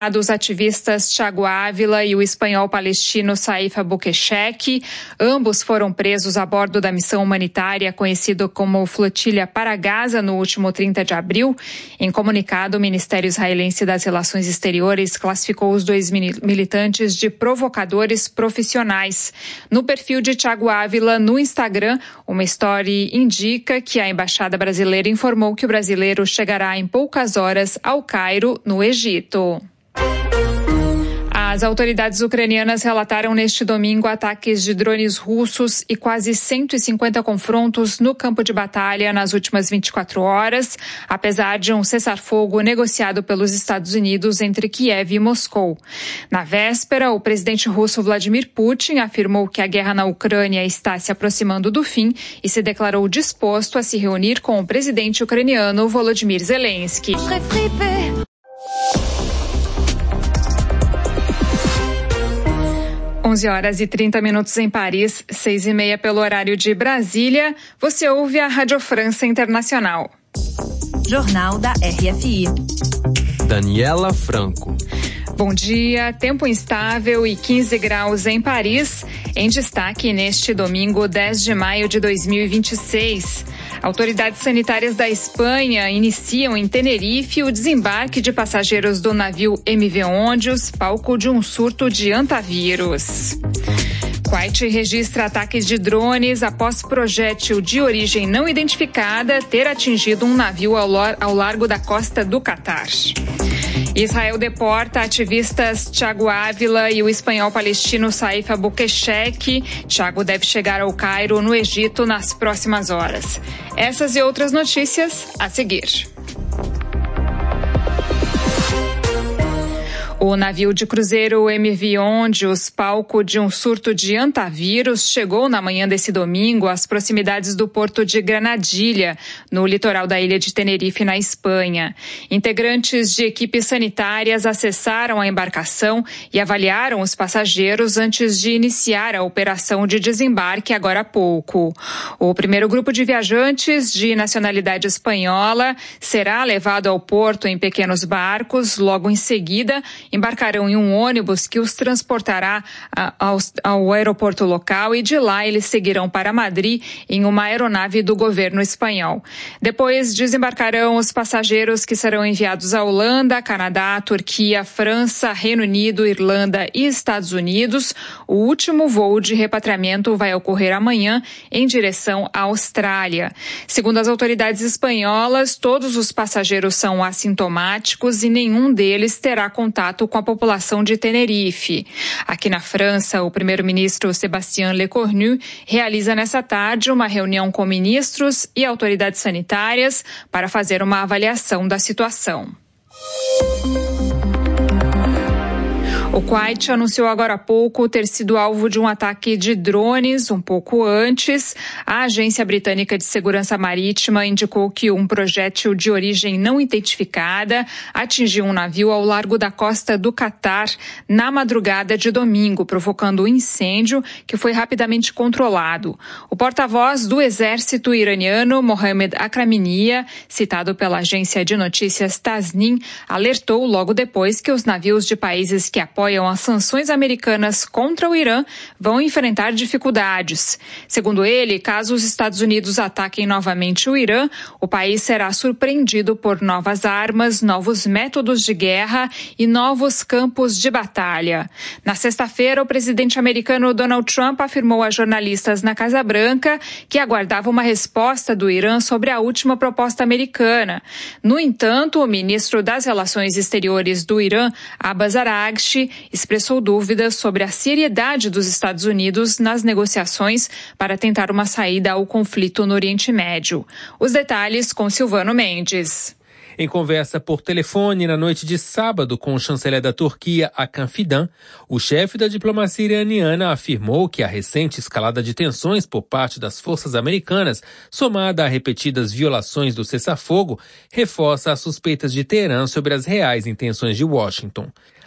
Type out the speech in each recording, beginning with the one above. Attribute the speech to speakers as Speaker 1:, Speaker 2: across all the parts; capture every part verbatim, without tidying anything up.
Speaker 1: Os ativistas Thiago Ávila e o espanhol palestino Saif Abouquechek, ambos foram presos a bordo da missão humanitária conhecida como Flotilha para Gaza no último trinta de abril. Em comunicado, o Ministério Israelense das Relações Exteriores classificou os dois militantes de provocadores profissionais. No perfil de Thiago Ávila no Instagram, uma história indica que a embaixada brasileira informou que o brasileiro chegará em poucas horas ao Cairo, no Egito. As autoridades ucranianas relataram neste domingo ataques de drones russos e quase cento e cinquenta confrontos no campo de batalha nas últimas vinte e quatro horas, apesar de um cessar-fogo negociado pelos Estados Unidos entre Kiev e Moscou. Na véspera, o presidente russo Vladimir Putin afirmou que a guerra na Ucrânia está se aproximando do fim e se declarou disposto a se reunir com o presidente ucraniano Volodymyr Zelensky. onze horas e trinta minutos em Paris, seis e meia pelo horário de Brasília. Você ouve a Rádio França Internacional.
Speaker 2: Jornal da R F I.
Speaker 3: Daniela Franco.
Speaker 1: Bom dia, tempo instável e quinze graus em Paris. Em destaque neste domingo, dez de maio de dois mil e vinte e seis. Autoridades sanitárias da Espanha iniciam em Tenerife o desembarque de passageiros do navio M V Ondius, palco de um surto de antavírus. Kuwait registra ataques de drones após projétil de origem não identificada ter atingido um navio ao, ao largo da costa do Catar. Israel deporta ativistas Thiago Ávila e o espanhol palestino Saif Abouquechek. Thiago deve chegar ao Cairo, no Egito, nas próximas horas. Essas e outras notícias a seguir. O navio de cruzeiro M V Ondius, palco de um surto de antavírus, chegou na manhã desse domingo às proximidades do porto de Granadilha, no litoral da ilha de Tenerife, na Espanha. Integrantes de equipes sanitárias acessaram a embarcação e avaliaram os passageiros antes de iniciar a operação de desembarque agora há pouco. O primeiro grupo de viajantes de nacionalidade espanhola será levado ao porto em pequenos barcos. Logo em seguida, embarcarão em um ônibus que os transportará ao, ao aeroporto local e de lá eles seguirão para Madrid em uma aeronave do governo espanhol. Depois desembarcarão os passageiros que serão enviados à Holanda, Canadá, Turquia, França, Reino Unido, Irlanda e Estados Unidos. O último voo de repatriamento vai ocorrer amanhã em direção à Austrália. Segundo as autoridades espanholas, todos os passageiros são assintomáticos e nenhum deles terá contato com a população de Tenerife. Aqui na França, o primeiro-ministro Sébastien Lecornu realiza nessa tarde uma reunião com ministros e autoridades sanitárias para fazer uma avaliação da situação. O Kuwait anunciou agora há pouco ter sido alvo de um ataque de drones um pouco antes. A Agência Britânica de Segurança Marítima indicou que um projétil de origem não identificada atingiu um navio ao largo da costa do Catar na madrugada de domingo, provocando um incêndio que foi rapidamente controlado. O porta-voz do exército iraniano, Mohamed Akraminia, citado pela agência de notícias Tasnim, alertou logo depois que os navios de países que apoiam apoiam as sanções americanas contra o Irã vão enfrentar dificuldades. Segundo ele, caso os Estados Unidos ataquem novamente o Irã, o país será surpreendido por novas armas, novos métodos de guerra e novos campos de batalha. Na sexta-feira, o presidente americano Donald Trump afirmou a jornalistas na Casa Branca que aguardava uma resposta do Irã sobre a última proposta americana. No entanto, o ministro das Relações Exteriores do Irã, Abbas Araghchi, expressou dúvidas sobre a seriedade dos Estados Unidos nas negociações para tentar uma saída ao conflito no Oriente Médio. Os detalhes com Silvano Mendes.
Speaker 3: Em conversa por telefone na noite de sábado com o chanceler da Turquia, Hakan Fidan, o chefe da diplomacia iraniana afirmou que a recente escalada de tensões por parte das forças americanas, somada a repetidas violações do cessar-fogo, reforça as suspeitas de Teherã sobre as reais intenções de Washington.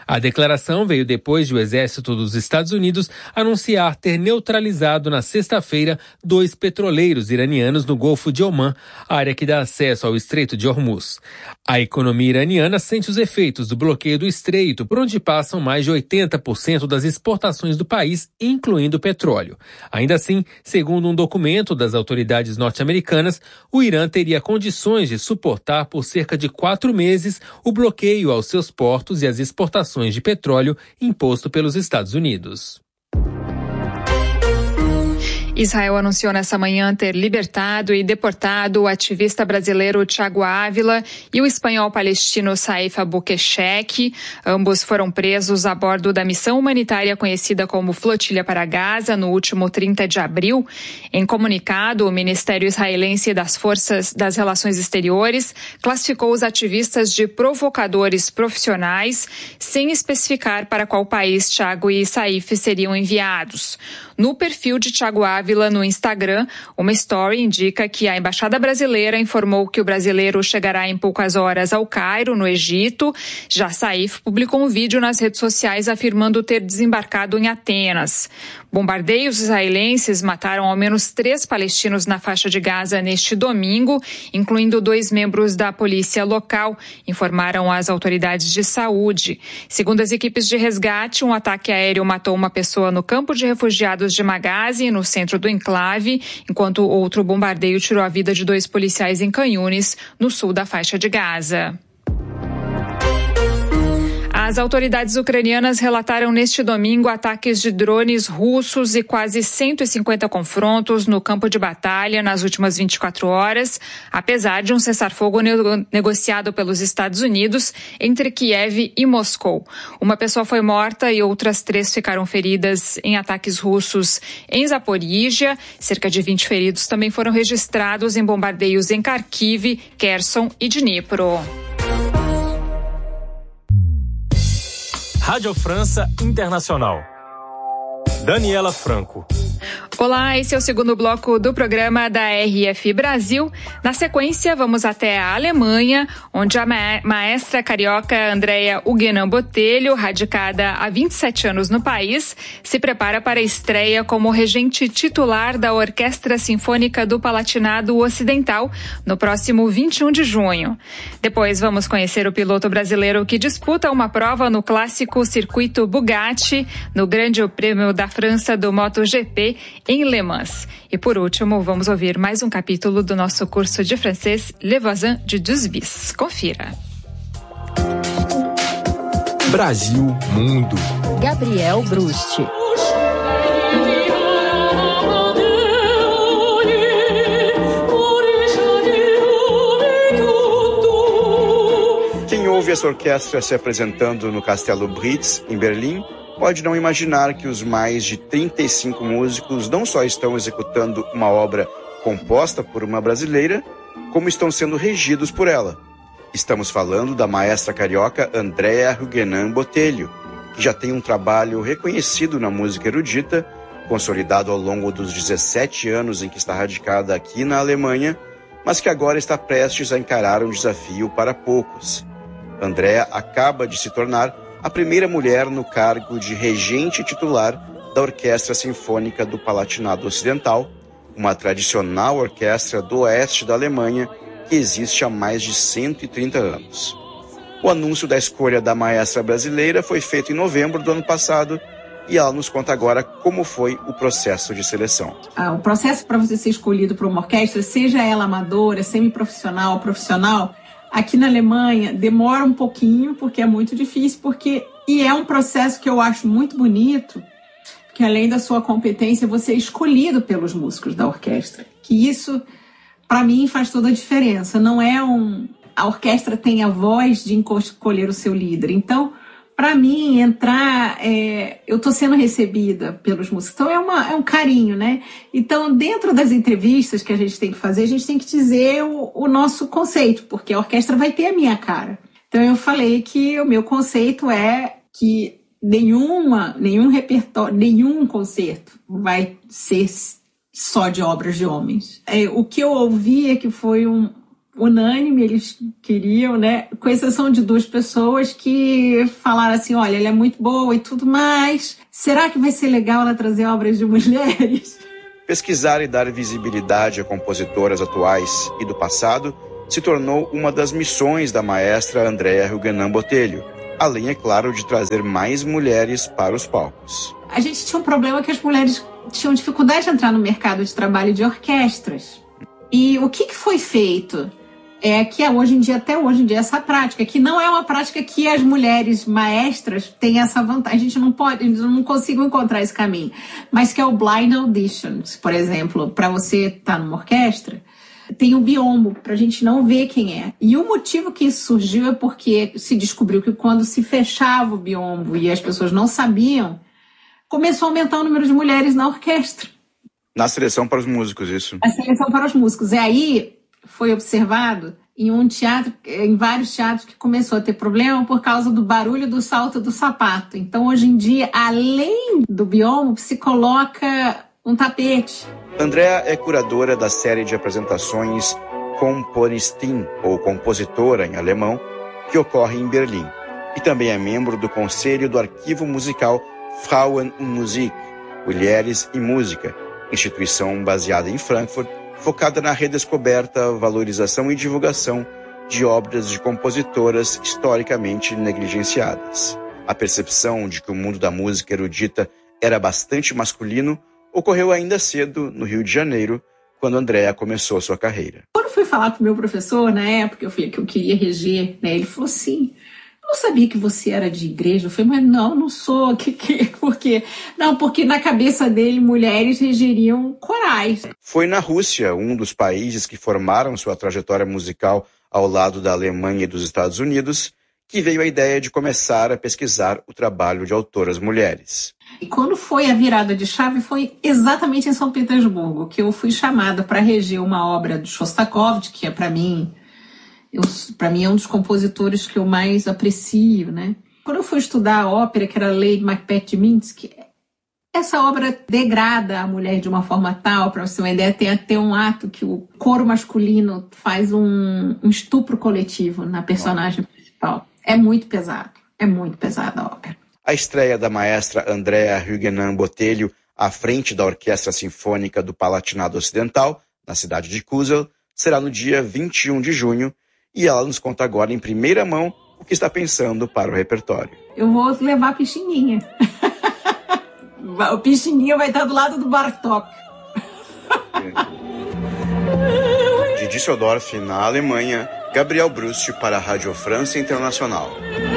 Speaker 3: A declaração veio depois de o exército dos Estados Unidos anunciar ter neutralizado na sexta-feira dois petroleiros iranianos no Golfo de Omã, área que dá acesso ao Estreito de Hormuz. A economia iraniana sente os efeitos do bloqueio do estreito, por onde passam mais de oitenta por cento das exportações do país, incluindo petróleo. Ainda assim, segundo um documento das autoridades norte-americanas, o Irã teria condições de suportar por cerca de quatro meses o bloqueio aos seus portos e as exportações de petróleo imposto pelos Estados Unidos.
Speaker 1: Israel anunciou nessa manhã ter libertado e deportado o ativista brasileiro Thiago Ávila e o espanhol palestino Saif Albuquerque. Ambos foram presos a bordo da missão humanitária conhecida como Flotilha para Gaza no último trinta de abril. Em comunicado, o Ministério Israelense das Forças das Relações Exteriores classificou os ativistas de provocadores profissionais, sem especificar para qual país Thiago e Saif seriam enviados. No perfil de Thiago Ávila no Instagram, uma story indica que a Embaixada Brasileira informou que o brasileiro chegará em poucas horas ao Cairo, no Egito. Já Saif publicou um vídeo nas redes sociais afirmando ter desembarcado em Atenas. Bombardeios israelenses mataram ao menos três palestinos na faixa de Gaza neste domingo, incluindo dois membros da polícia local, informaram as autoridades de saúde. Segundo as equipes de resgate, um ataque aéreo matou uma pessoa no campo de refugiados de Maghazi, no centro do enclave, enquanto outro bombardeio tirou a vida de dois policiais em Khan Yunis, no sul da faixa de Gaza. As autoridades ucranianas relataram neste domingo ataques de drones russos e quase cento e cinquenta confrontos no campo de batalha nas últimas vinte e quatro horas, apesar de um cessar-fogo nego- negociado pelos Estados Unidos entre Kiev e Moscou. Uma pessoa foi morta e outras três ficaram feridas em ataques russos em Zaporígia. Cerca de vinte feridos também foram registrados em bombardeios em Kharkiv, Kherson e Dnipro.
Speaker 4: Rádio França Internacional. Daniela Franco.
Speaker 1: Olá, esse é o segundo bloco do programa da R F Brasil. Na sequência, vamos até a Alemanha, onde a maestra carioca Andrea Huguenin Botelho, radicada há vinte e sete anos no país, se prepara para a estreia como regente titular da Orquestra Sinfônica do Palatinado Ocidental no próximo vinte e um de junho. Depois vamos conhecer o piloto brasileiro que disputa uma prova no clássico circuito Bugatti, no Grande Prêmio da França do MotoGP, em Le Mans. E por último, vamos ouvir mais um capítulo do nosso curso de francês Les Voisins de Douze Bis. Confira.
Speaker 5: Brasil Mundo.
Speaker 2: Gabriel Brusti.
Speaker 6: Quem ouve essa orquestra se apresentando no Castelo Brits, em Berlim, pode não imaginar que os mais de trinta e cinco músicos não só estão executando uma obra composta por uma brasileira, como estão sendo regidos por ela. Estamos falando da maestra carioca Andrea Huguenin Botelho, que já tem um trabalho reconhecido na música erudita, consolidado ao longo dos dezessete anos em que está radicada aqui na Alemanha, mas que agora está prestes a encarar um desafio para poucos. Andrea acaba de se tornar a primeira mulher no cargo de regente titular da Orquestra Sinfônica do Palatinado Ocidental, uma tradicional orquestra do oeste da Alemanha que existe há mais de cento e trinta anos. O anúncio da escolha da maestra brasileira foi feito em novembro do ano passado e ela nos conta agora como foi o processo de seleção.
Speaker 7: Ah, o processo para você ser escolhido para uma orquestra, seja ela amadora, semiprofissional, profissional, aqui na Alemanha demora um pouquinho, porque é muito difícil, porque e é um processo que eu acho muito bonito, que além da sua competência, você é escolhido pelos músicos da orquestra. Que isso, para mim, faz toda a diferença. Não é um... A orquestra tem a voz de escolher o seu líder. Então, para mim, entrar... É, eu estou sendo recebida pelos músicos. Então, é, uma, é um carinho, né? Então, dentro das entrevistas que a gente tem que fazer, a gente tem que dizer o, o nosso conceito, porque a orquestra vai ter a minha cara. Então, eu falei que o meu conceito é que nenhuma, nenhum repertório, nenhum concerto vai ser só de obras de homens. É, o que eu ouvi é que foi um, unânime, eles queriam, né? Com exceção de duas pessoas que falaram assim, olha, ela é muito boa e tudo mais. Será que vai ser legal ela trazer obras de mulheres?
Speaker 6: Pesquisar e dar visibilidade a compositoras atuais e do passado se tornou uma das missões da maestra Andrea Huguenin Botelho, além, é claro, de trazer mais mulheres para os palcos.
Speaker 7: A gente tinha um problema que as mulheres tinham dificuldade de entrar no mercado de trabalho de orquestras. E o que, que foi feito? É que hoje em dia, até hoje em dia, essa prática, que não é uma prática que as mulheres maestras têm essa vantagem. A gente não pode, a gente não consigo encontrar esse caminho. Mas que é o blind audition, por exemplo, para você estar numa orquestra, tem o biombo, para a gente não ver quem é. E o motivo que isso surgiu é porque se descobriu que quando se fechava o biombo e as pessoas não sabiam, começou a aumentar o número de mulheres na orquestra.
Speaker 6: Na seleção para os músicos, isso.
Speaker 7: A seleção para os músicos. E aí foi observado em um teatro, em vários teatros, que começou a ter problema por causa do barulho do salto do sapato. Então, hoje em dia, além do biombo, se coloca um tapete.
Speaker 6: Andrea é curadora da série de apresentações Komponistin, ou compositora em alemão, que ocorre em Berlim. E também é membro do conselho do arquivo musical Frauen und Musik, Mulheres e Música, instituição baseada em Frankfurt, focada na redescoberta, valorização e divulgação de obras de compositoras historicamente negligenciadas. A percepção de que o mundo da música erudita era bastante masculino ocorreu ainda cedo, no Rio de Janeiro, quando Andrea começou sua carreira.
Speaker 7: Quando fui falar com o meu professor, na época, eu falei que eu queria reger, né? Ele falou assim, eu não sabia que você era de igreja. Eu falei, mas não, não sou. Que, que, por quê? Não, porque na cabeça dele, mulheres regeriam corais.
Speaker 6: Foi na Rússia, um dos países que formaram sua trajetória musical ao lado da Alemanha e dos Estados Unidos, que veio a ideia de começar a pesquisar o trabalho de autoras mulheres.
Speaker 7: E quando foi a virada de chave, foi exatamente em São Petersburgo, que eu fui chamada para reger uma obra de Shostakovich, que é, para mim, para mim é um dos compositores que eu mais aprecio, né? Quando eu fui estudar a ópera, que era Lady Macbeth de Minsky, essa obra degrada a mulher de uma forma tal, para você ter uma ideia, tem até um ato que o coro masculino faz um, um estupro coletivo na personagem principal. É muito pesado, é muito pesada a ópera.
Speaker 6: A estreia da maestra Andrea Huguenin Botelho à frente da Orquestra Sinfônica do Palatinado Ocidental, na cidade de Kusel, será no dia vinte e um de junho, e ela nos conta agora em primeira mão o que está pensando para o repertório.
Speaker 7: Eu vou levar a Pixinguinha. O Pixinguinha vai estar do lado do Bartók.
Speaker 6: De Düsseldorf, na Alemanha, Gabriel Brust para a Rádio França Internacional.